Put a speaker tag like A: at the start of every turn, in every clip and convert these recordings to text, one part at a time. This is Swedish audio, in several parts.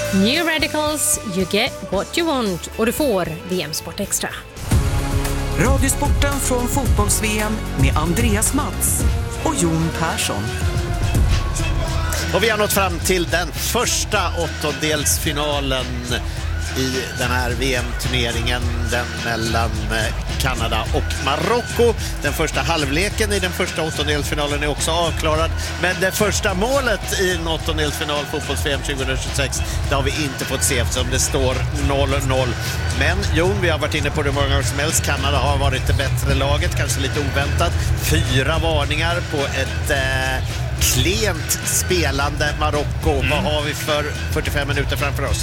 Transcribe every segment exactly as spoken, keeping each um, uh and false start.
A: New Radicals, you get what you want. Och du får V M Sport Extra.
B: Radiosporten från fotbolls-V M med Andreas Mats och Jon Persson.
C: Och vi har nått fram till den första åttondelsfinalen i den här V M-turneringen, den mellan Kanada och Marocko. Den första halvleken i den första åttondelsfinalen är också avklarad, men det första målet i en åttondelsfinal fotbolls-V M tjugohundratjugosex, det har vi inte fått se eftersom det står noll noll. Men Jon, vi har varit inne på det många gånger som helst. Kanada har varit det bättre laget, kanske lite oväntat. Fyra varningar på ett eh, klent spelande Marocko. Mm. Vad har vi för fyrtiofem minuter framför oss?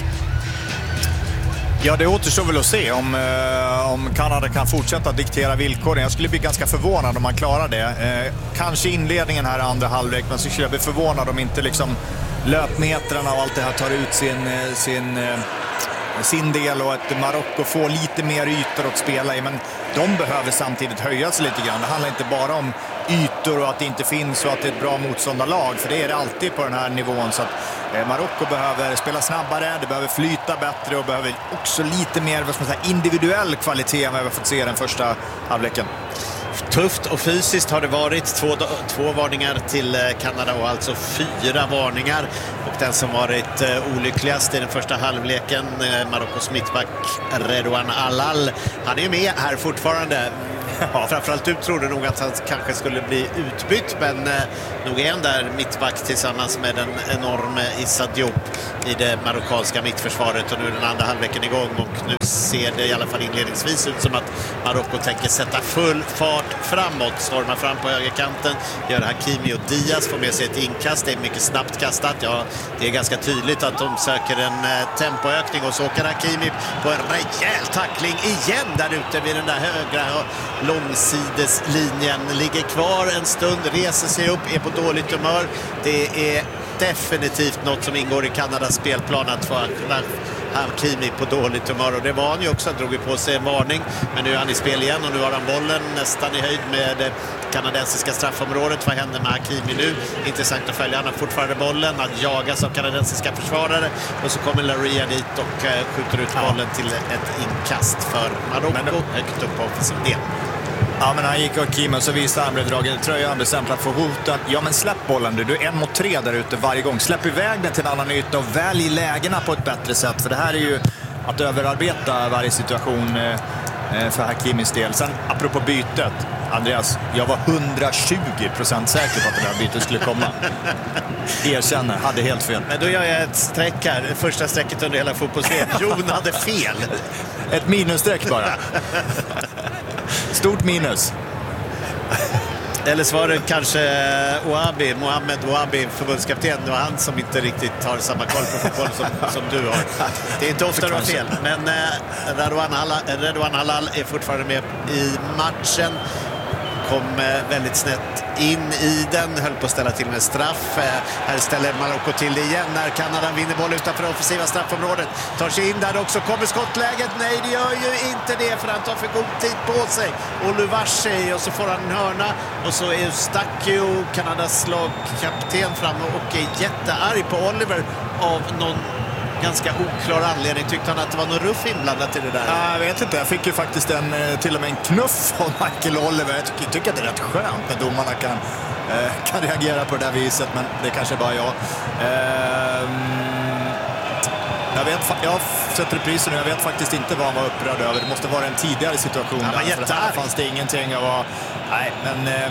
D: Ja, det återstår väl att se om, eh, om Kanada kan fortsätta diktera villkoren. Jag skulle bli ganska förvånad om man klarar det. Eh, kanske inledningen här andra halvlek, men så skulle jag bli förvånad om inte liksom löpmetrarna och allt det här tar ut sin, sin, eh, sin del och att Marocko får lite mer ytor att spela i. Men de behöver samtidigt höja sig lite grann. Det handlar inte bara om ytor och att det inte finns och att det är ett bra motståndarlag, för det är det alltid på den här nivån. Så att eh, Marocko behöver spela snabbare, det behöver flyta bättre och behöver också lite mer, vad ska man säga, individuell kvalitet än vad vi har fått se den första halvleken.
C: Tufft och fysiskt har det varit. Två, två varningar till Kanada och alltså fyra varningar. Och den som varit eh, olyckligast i den första halvleken, eh, Marockos mittback Redouane Allal. Han är ju med här fortfarande. Ja, framförallt du trodde nog att han kanske skulle bli utbytt, men eh, nog är han där mittback tillsammans med den enorma Issa Diop i det marockanska mittförsvaret, och nu är den andra halvleken igång och nu ser det i alla fall inledningsvis ut som att Marocko tänker sätta full fart framåt, stormar fram på högerkanten, gör Hakimi och Diaz, får med sig ett inkast, det är mycket snabbt kastat, ja det är ganska tydligt att de söker en eh, tempoökning, och så åker Hakimi på en rejäl tackling igen där ute vid den där högra långsideslinjen, ligger kvar en stund, reser sig upp, är på dåligt humör. Det är definitivt något som ingår i Kanadas spelplan att få Hakimi på dåligt humör, och det var han ju också. Han drog ju på sig en varning, men nu är han i spel igen och nu har han bollen nästan i höjd med kanadensiska straffområdet. Vad händer med Hakimi nu? Intressant att följa. Han har fortfarande bollen, han jagas av kanadensiska försvarare och så kommer Laria dit och uh, skjuter ut bollen till ett inkast för Marocko högt upp på offensiv del.
D: Ja, men han gick och Kim och så visade han blev dragen i tröjan, han blev stämplad för hoten. Ja, men släpp bollen du, du är en mot tre där ute varje gång. Släpp iväg den till en annan yta och välj lägena på ett bättre sätt, för det här är ju att överarbeta varje situation eh, för Hakimis del. Sen apropå bytet, Andreas, jag var hundratjugo procent säker på att det där bytet skulle komma. Erkänner, hade helt fel.
C: Men då gör jag ett streck här, första strecket under hela fotbolls-V M. Jon hade fel.
D: Ett minusstreck bara. Stort minus.
C: Eller så var det kanske Ouabi, Mohamed Ouabi, förbundskapten. Det var han som inte riktigt har samma koll på fotboll som, som du har. Det är inte ofta du har fel. Men eh, Redouane Allal är fortfarande med i matchen. Kom eh, väldigt snett in i den, höll på att ställa till med straff. Eh, här ställer Marocko till det igen när Kanada vinner boll utanför offensiva straffområdet. Tar sig in där också, kommer skottläget. Nej, det gör ju inte det, för han tar för god tid på sig. Och Luvashi, och så får han en hörna. Och så är Eustáquio, Kanadas lagkapten, framme och är jättearg på Oliver av någon ganska oklar anledning. Tyckte han att det var någon ruff inblandat i det där?
D: Jag vet inte, jag fick ju faktiskt en, till och med en knuff av Michael Oliver. Jag tycker, tycker att det är rätt skönt när domarna kan, eh, kan reagera på det där viset, men det kanske bara jag. Eh, jag vet, jag har sett reprisen och jag vet faktiskt inte vad han var upprörd över. Det måste vara en tidigare situation.
C: Han var
D: där, för här fanns det ingenting att vara... Nej, men eh,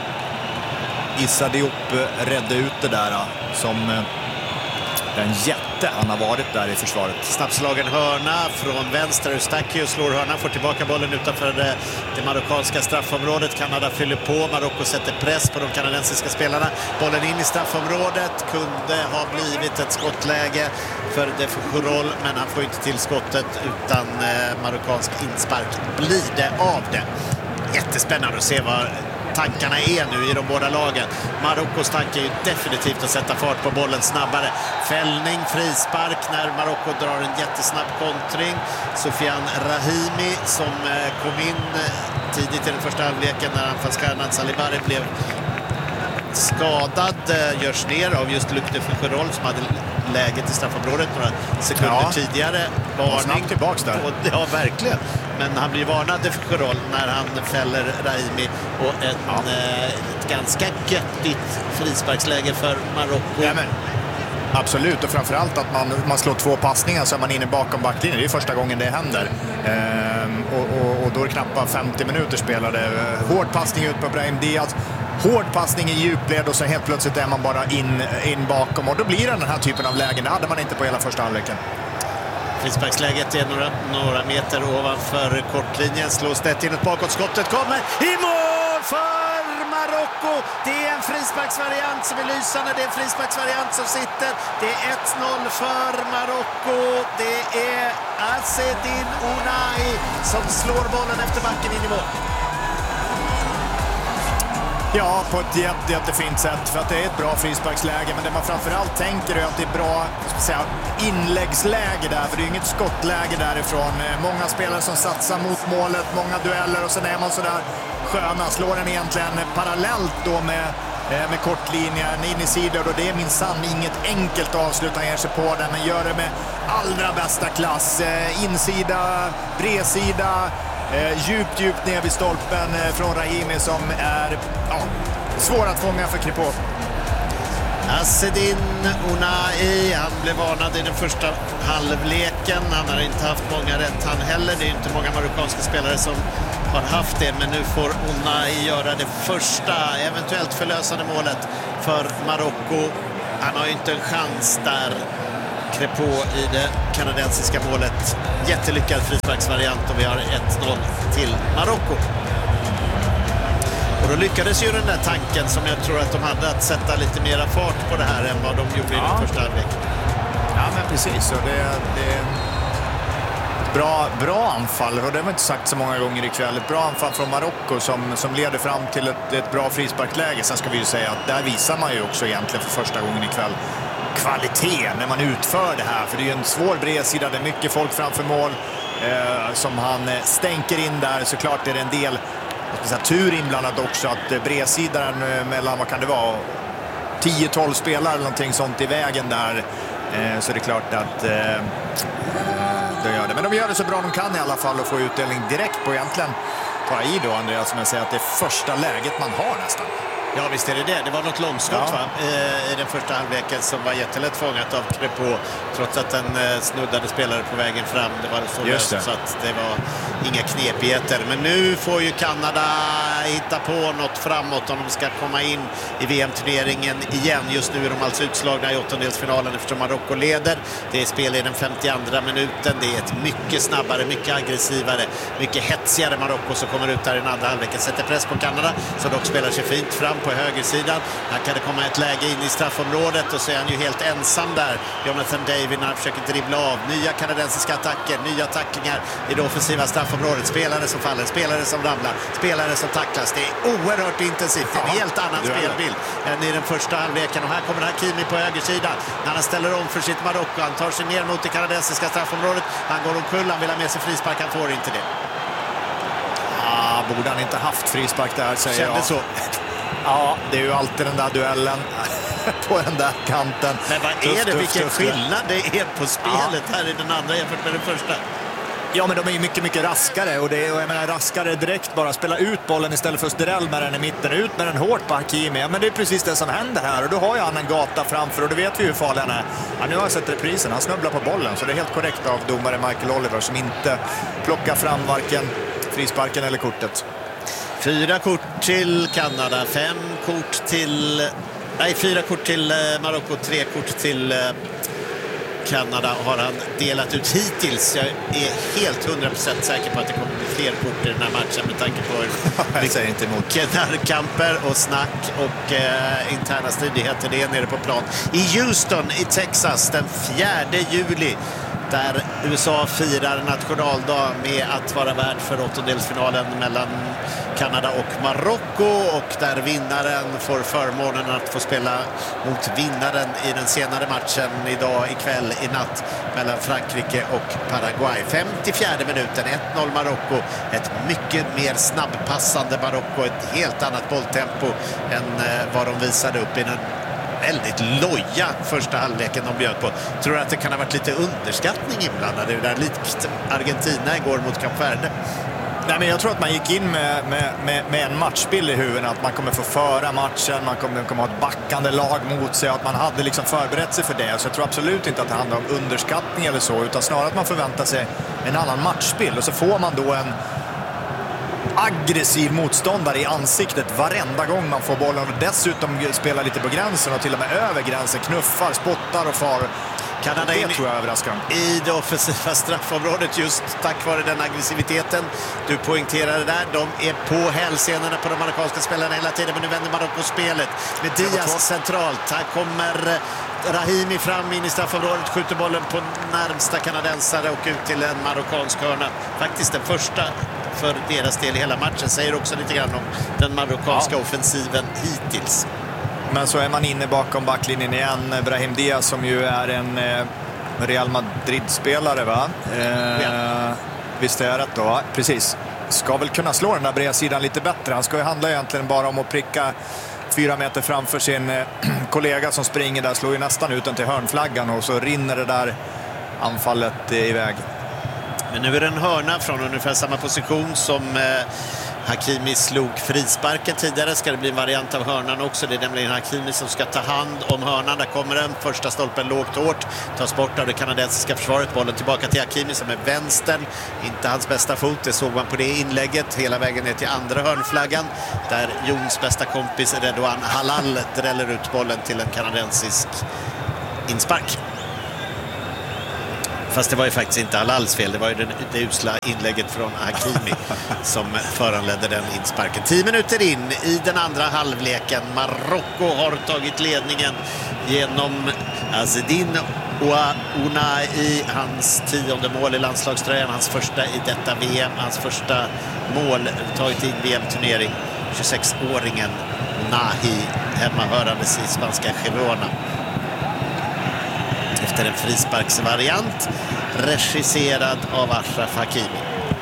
D: Issa Diop redde ut det där som... Eh, den jätte han har varit där i försvaret.
C: Snabbslagen hörna från vänster. Eustáquio slår hörna, får tillbaka bollen utanför det, det marockanska straffområdet. Kanada fyller på, Marocko sätter press på de kanadensiska spelarna. Bollen in i straffområdet, kunde ha blivit ett skottläge för De Foucault, men han får inte till skottet, utan eh, marockansk inspark blir det av det. Jättespännande att se vad tankarna är nu i de båda lagen. Marockos tanke är ju definitivt att sätta fart på bollen snabbare. Fällning, frispark när Marocko drar en jättesnabb kontring. Sofiane Rahimi som kom in tidigt i den första halvleken när anfallsstjärnan Salibari blev skadad, görs ner av just Luc de Foucault som hade läget i straffområdet några sekunder ja. tidigare.
D: Varning tillbaks där.
C: Och, ja, verkligen. Men han blir varnad de Foucault när han fäller Rahimi och ett, ja. eh, ett ganska göttigt frisparksläge för Marocko.
D: Ja, men. Absolut, och framförallt att man, man slår två passningar så är man inne bakom backlinjen. Det är första gången det händer. Ehm, och, och, och då är det knappt femtio minuter spelade. Hård passning ut på Brahim Diaz. Hård passning i djupled och så helt plötsligt är man bara in, in bakom. Och då blir det den här typen av lägen. Det hade man inte på hela första halvleken.
C: Frisparksläget är några, några meter ovanför kortlinjen. Slås det in ett bakåtskottet. Kommer i mål för Marocko. Det är en frisparksvariant som är lysande. Det är en frisparksvariant som sitter. Det är ett noll för Marocko. Det är Azzedine Ounahi som slår bollen efter backen in i mål.
D: Ja, på ett jätte, jättefint sätt för att det är ett bra frisparksläge, men det man framförallt tänker är att det är bra säga, inläggsläge där, för det är inget skottläge därifrån. Många spelare som satsar mot målet, många dueller och sen är man sådär sköna, slår den egentligen parallellt då med, med kortlinjen in i sidor och det är minsann inget enkelt avslut, han ger sig på den, men gör det med allra bästa klass. Insida, bredsida, Eh, djupt, djupt ner vid stolpen eh, från Rahimi som är ja, svår att fånga för Kripo.
C: Azzedine Ounahi, han blev varnad i den första halvleken. Han har inte haft många rätt han heller. Det är inte många marockanska spelare som har haft det, men nu får Ounahi göra det första, eventuellt förlösande målet för Marocko. Han har ju inte en chans där. Kripo i det kanadensiska målet. Jättelyckad frisparksvariant och vi har ett noll till Marocko. Och då lyckades ju den där tanken som jag tror att de hade att sätta lite mera fart på det här än vad de gjorde ja. i den första halvlek.
D: Ja, men precis. Och det, det är ett bra, bra anfall. Och det har man inte sagt så många gånger ikväll. Ett bra anfall från Marocko som, som leder fram till ett, ett bra frisparkläge. Sen ska vi ju säga att där visar man ju också egentligen för första gången ikväll kvalitet när man utför det här, för det är ju en svår bredsida, det är mycket folk framför mål eh, som han stänker in där. Såklart är det en del säga, tur inblandat också, att bredsidan mellan, vad kan det vara, tio tolv spelare eller någonting sånt i vägen där, eh, så det är klart att eh, det gör det. Men de gör det så bra de kan i alla fall och få utdelning direkt på egentligen. Ta i då, Andreas, som jag säger att det är första läget man har nästan.
C: Ja, visst är det det. Det var något långskott ja. va? I den första halvleken som var jättelätt fångat av Kripo, trots att den snuddade spelare på vägen fram. Det var så löst så att det var inga knepigheter. Men nu får ju Kanada hitta på något framåt om de ska komma in i V M-turneringen igen. Just nu är de alltså utslagna i åttondelsfinalen eftersom Marocko leder. Det är spel i den femtioandra minuten. Det är ett mycket snabbare, mycket aggressivare, mycket hetsigare Marocko som kommer ut där i den andra halvleken. Sätter press på Kanada som dock spelar sig fint fram på högersidan. Här kan det komma ett läge in i straffområdet och så är han ju helt ensam där. Jonathan David när han försöker dribbla av. Nya kanadensiska attacker, nya tacklingar i det offensiva straffområdet. Spelare som faller, spelare som ramlar, spelare som tacklas. Det är oerhört intensivt. Det är en helt annan spelbild än i den första halvleken. Och här kommer Hakimi på högersidan. När han ställer om för sitt Marocko. Han tar sig ner mot det kanadensiska straffområdet. Han går omkull, han vill ha med sig frispark. Han får inte det.
D: Ah, borde han inte haft frispark där, säger
C: Kände
D: jag.
C: så.
D: Ja, det är ju alltid den där duellen på den där kanten.
C: Men vad är tuff, det? Tuff, Vilken tuff, skillnad det är på spelet ja. här i den andra jämfört med den första.
D: Ja, men de är ju mycket, mycket raskare. Och, det är, och jag menar, raskare direkt bara. Spela ut bollen istället för att Sterell med den i mitten. Ut med den hårt på Hakimi. Ja, men det är precis det som händer här. Och då har ju han en gata framför. Och då vet vi hur farlig han är. Ja, nu har jag sett reprisen. Han snubblar på bollen. Så det är helt korrekt av domare Michael Oliver som inte plockar fram varken frisparken eller kortet.
C: Fyra kort till Kanada, fem kort till... Nej, fyra kort till Marocko, tre kort till Kanada har han delat ut hittills. Jag är helt hundra procent säker på att det kommer bli fler kort i den här matchen med tanke på
D: mycket inte emot
C: närkamper och snack och eh, interna stridigheter. Det är nere på plan i Houston i Texas den fjärde juli. där U S A firar nationaldag med att vara värd för åttondelsfinalen mellan Kanada och Marocko, och där vinnaren får förmånen att få spela mot vinnaren i den senare matchen idag ikväll i natt mellan Frankrike och Paraguay. femtiofjärde minuten, ett noll Marocko. Ett mycket mer snabbpassande Marocko, ett helt annat bolltempo än vad de visade upp i den väldigt loja första halvleken de bjöd på. Tror att det kan ha varit lite underskattning inblandad i det där, likt Argentina igår mot Kap Verde?
D: Nej, men jag tror att man gick in med, med, med, med en matchbild i huvudet, att man kommer få föra matchen, man kommer, kommer ha ett backande lag mot sig, att man hade liksom förberett sig för det. Så jag tror absolut inte att det handlar om underskattning eller så, utan snarare att man förväntar sig en annan matchbild, och så får man då en aggressiv motståndare i ansiktet varenda gång man får bollen, och dessutom spelar lite på gränsen och till och med över gränsen, knuffar, spottar och far.
C: Kanada
D: det tror jag överraskar
C: i det offensiva straffområdet just tack vare den aggressiviteten du poängterade där. De är på hälsenorna på de marockanska spelarna hela tiden, men nu vänder Marocko spelet med Diaz centralt. Här kommer Rahimi fram in i straffområdet, skjuter bollen på närmsta kanadensare och ut till en marockansk hörna. Faktiskt den första för deras del i hela matchen, säger också lite grann om den marockanska ja. offensiven hittills.
D: Men så är man inne bakom backlinjen igen. Brahim Diaz som ju är en eh, Real Madrid-spelare, va? Eh, ja. Visst är det rätt då? Precis. Ska väl kunna slå den där bredsidan lite bättre. Han ska ju handla egentligen bara om att pricka fyra meter framför sin eh, kollega som springer där. Slår ju nästan ut den till hörnflaggan, och så rinner det där anfallet eh, iväg.
C: Men nu är det en hörna från ungefär samma position som eh, Hakimi slog frisparken tidigare. Ska det bli en variant av hörnan också. Det är nämligen Hakimi som ska ta hand om hörnan. Där kommer den. Första stolpen lågt hårt. Tas bort av det kanadensiska försvaret. Bollen tillbaka till Hakimi som är vänstern. Inte hans bästa fot. Det såg man på det inlägget. Hela vägen ner till andra hörnflaggan. Där Jons bästa kompis Redouan Halal dräller ut bollen till en kanadensisk inspark. Fast det var ju faktiskt inte Halals fel. Det var ju det, det usla inlägget från Hakimi som föranledde den insparken. Tio minuter in i den andra halvleken. Marocko har tagit ledningen genom Azzedine Ouona i hans tionde mål i landslagströjan. Hans första i detta V M. Hans första mål tagit in V M-turnering. tjugosexåringen Nahi, hemmahörandes i spanska Girona. Efter en frisparksvariant regisserad av Achraf Hakimi.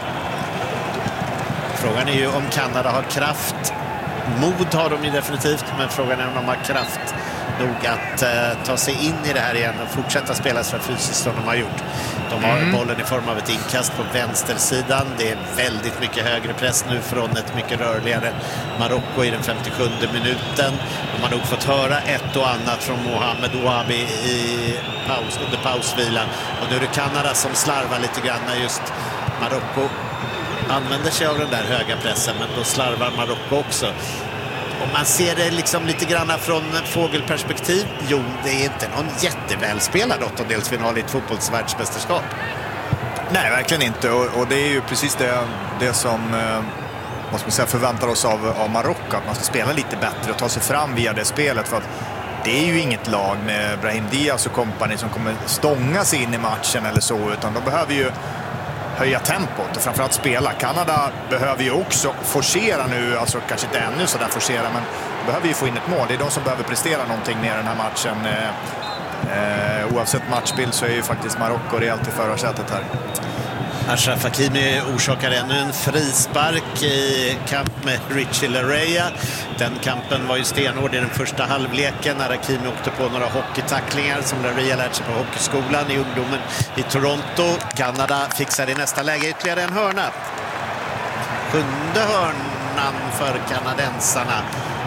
C: Frågan är ju om Kanada har kraft. Mod har de ju definitivt, men frågan är om de har kraft nog att uh, ta sig in i det här igen och fortsätta spela så fysiskt som de har gjort. De har mm. bollen i form av ett inkast på vänstersidan. Det är väldigt mycket högre press nu från ett mycket rörligare Marocko i den femtiosjunde minuten. De har nog fått höra ett och annat från Mohamed Ouabi i paus, under pausvilan. Och nu är det Kanada som slarvar lite grann när just Marocko använder sig av den där höga pressen, men då slarvar Marocko också. Om man ser det liksom lite grann från fågelperspektiv, jo, det är inte någon jättevälspelad åttondelsfinal i ett fotbollsvärldsmästerskap.
D: Nej, verkligen inte. Och, och det är ju precis det, det som eh, vad ska man säga, förväntar oss av, av Marocko. Att man ska spela lite bättre och ta sig fram via det spelet. För att det är ju inget lag med Brahim Diaz och kompani som kommer stånga sig in i matchen eller så. Utan de behöver ju höja tempot och framförallt spela. Kanada behöver ju också forcera nu, alltså kanske inte ännu så där forcera, men behöver ju få in ett mål. Det är de som behöver prestera någonting ner den här matchen. Eh, eh, oavsett matchbild så är ju faktiskt Marocko rejält i förarsätet här.
C: Achraf Hakimi orsakar ännu en frispark i kamp med Richie Laryea. Den kampen var ju stenhård i den första halvleken när Hakimi åkte på några hockeytacklingar som Laryea lärt sig på hockeyskolan i ungdomen i Toronto. Kanada fixar i nästa läge ytterligare en hörna. Sjunde hörnan för kanadensarna.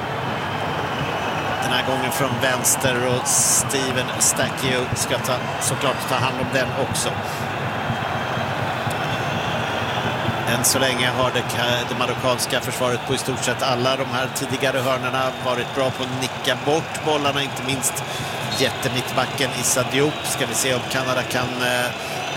C: Den här gången från vänster, och Steven Stakio ska ta, såklart ta hand om den också. Än så länge har det, det marockanska försvaret på i stort sett alla de här tidigare hörnorna varit bra på att nicka bort bollarna, inte minst jättemittbacken Issa Diop. Ska vi se om Kanada kan eh,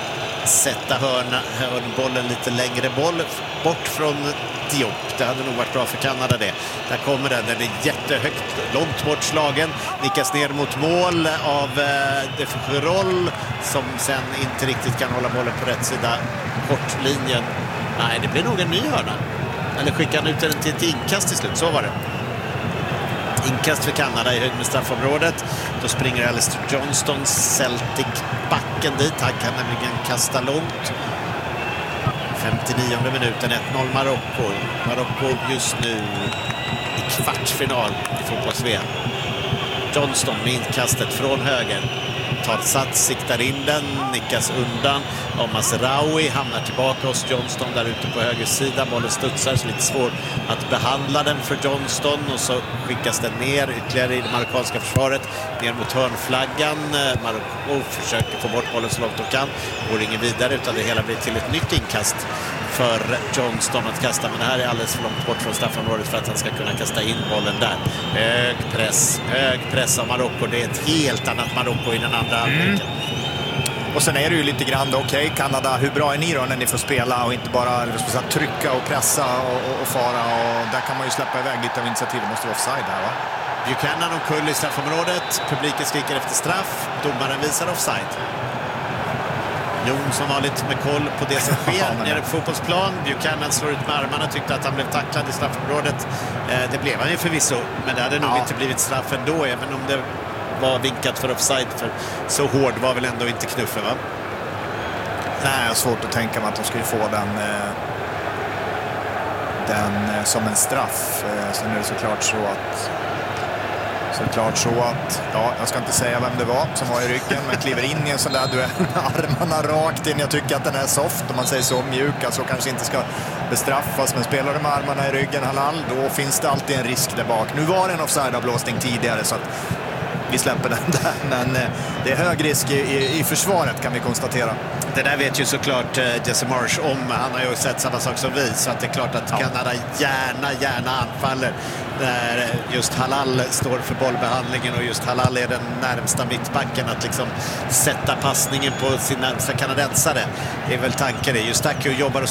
C: sätta hörna, hörnbollen lite längre boll bort från Diop. Det hade nog varit bra för Kanada det. Där kommer den, den är jättehögt, långt bort slagen. Nickas ner mot mål av eh, De Fougerolles som sen inte riktigt kan hålla bollen på rätt sida kortlinjen. Nej, det blir nog en ny hörna. Eller skickar han ut den till ett inkast till slut, så var det. Inkast för Kanada i höjd med straffområdet. Då springer Alistair Johnston, Celtic-backen dit. Han kan nämligen kasta långt. femtionionde minuten, ett noll Marocko. Marocko just nu i kvartsfinal i fotbolls-V M. Johnston med inkastet från höger. Tar sats, siktar in den, nickas undan. Och Mazraoui hamnar tillbaka hos Johnston där ute på höger sida. Bollen studsar, så lite svår att behandla den för Johnston. Och så skickas den ner ytterligare i det marockanska försvaret. Ner mot hörnflaggan. Marocko försöker få bort bollen så långt de kan. Går ingen vidare utan det hela blir till ett nytt inkast för Johnston att kasta. Men det här är alldeles för långt bort från straffområdet för att han ska kunna kasta in bollen där. Hög press, hög press av Marocko. Det är ett helt annat Marocko i den andra halvleken. Mm.
D: Och sen är det ju lite grann, okej, okay, Kanada, hur bra är ni då när ni får spela och inte bara eller, så, trycka och pressa och, och, och fara, och där kan man ju släppa iväg lite av initiativ. Det måste vara offside här, va?
C: Buchanan och kull i straffområdet. Publiken skriker efter straff. Domaren visar offside. Jon som vanligt med koll på det som sker nere på fotbollsplan. Buchanan slår ut med armarna, tyckte att han blev tacklad i straffområdet. Eh, det blev han ju förvisso, men det hade nog ja. inte blivit straff ändå, även om det var vinkat för offside, för så hård var väl ändå inte knuffen, va?
D: Nej, jag har svårt att tänka mig att de skulle få den, den som en straff. Sen är det såklart så att såklart så att, ja, jag ska inte säga vem det var som var i ryggen, men kliver in i en sån där duell med armarna rakt in. Jag tycker att den är soft, om man säger så, mjuk, alltså kanske inte ska bestraffas, men spelar du med armarna i ryggen, Halal, då finns det alltid en risk där bak. Nu var det en offside-avblåsning tidigare, så att vi släpper den där, men det är hög risk i, i, i försvaret, kan vi konstatera.
C: Det där vet ju såklart uh, Jesse Marsh om. Han har ju sett samma sak som vi, så att det är klart att ja. Kanada gärna, gärna anfaller när just Halal står för bollbehandlingen, och just Halal är den närmsta mittbacken att liksom sätta passningen på sin närmsta kanadensare. Det är väl tanken det. Just Eustáquio jobbar och